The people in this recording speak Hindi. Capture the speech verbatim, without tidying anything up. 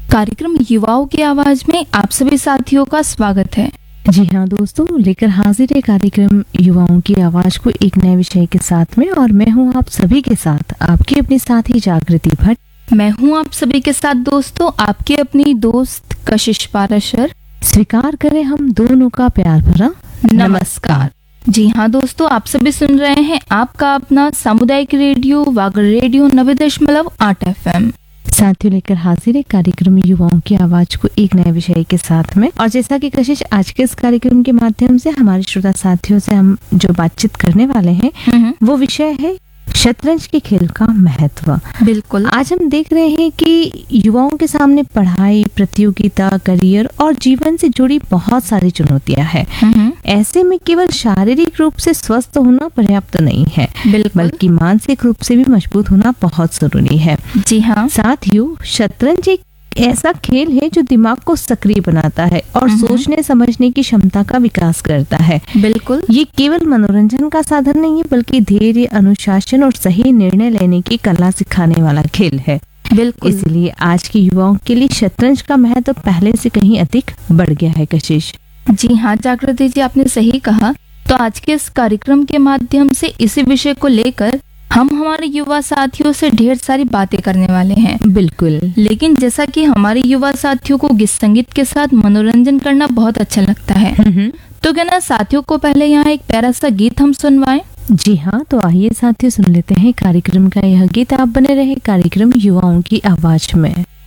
कार्यक्रम युवाओं की आवाज में आप सभी साथियों का स्वागत है। जी हाँ दोस्तों, लेकर हाजिर है कार्यक्रम युवाओं की आवाज को एक नए विषय के साथ में। और मैं हूँ आप सभी के साथ आपकी अपनी साथी जागृति भट्ट। मैं हूँ आप सभी के साथ दोस्तों आपकी अपनी दोस्त कशिश पाराशर। स्वीकार करें हम दोनों का प्यार भरा नमस्कार। जी हाँ दोस्तों, आप सभी सुन रहे हैं आपका अपना सामुदायिक रेडियो वागर रेडियो नब्बे दशमलव आठ एफ एम। साथियों, लेकर हाजिर है कार्यक्रम युवाओं की आवाज को एक नए विषय के साथ में। और जैसा कि कशिश, आज के इस कार्यक्रम के माध्यम से हमारे श्रोता साथियों से हम जो बातचीत करने वाले हैं वो विषय है शतरंज के खेल का महत्व। बिल्कुल। आज हम देख रहे हैं कि युवाओं के सामने पढ़ाई, प्रतियोगिता, करियर और जीवन से जुड़ी बहुत सारी चुनौतियां हैं। ऐसे में केवल शारीरिक रूप से स्वस्थ होना पर्याप्त नहीं है, बल्कि मानसिक रूप से भी मजबूत होना बहुत जरूरी है। जी हाँ। साथियों, शतरंज एक ऐसा खेल है जो दिमाग को सक्रिय बनाता है और सोचने समझने की क्षमता का विकास करता है। बिल्कुल। ये केवल मनोरंजन का साधन नहीं है, बल्कि धैर्य, अनुशासन और सही निर्णय लेने की कला सिखाने वाला खेल है। बिल्कुल। इसलिए आज के युवाओं के लिए शतरंज का महत्व पहले से कहीं अधिक बढ़ गया है। कशिश। जी हाँ जागृति जी, आपने सही कहा। तो आज के इस कार्यक्रम के माध्यम से इसी विषय को लेकर हम हमारे युवा साथियों से ढेर सारी बातें करने वाले हैं। बिल्कुल। लेकिन जैसा कि हमारे युवा साथियों को गीत संगीत के साथ मनोरंजन करना बहुत अच्छा लगता है, तो क्या ना साथियों को पहले यहाँ एक प्यारा सा गीत हम सुनवाएं। जी हाँ, तो आइए साथियों सुन लेते हैं कार्यक्रम का यह गीत। आप बने रहे कार्यक्रम युवाओं की आवाज में।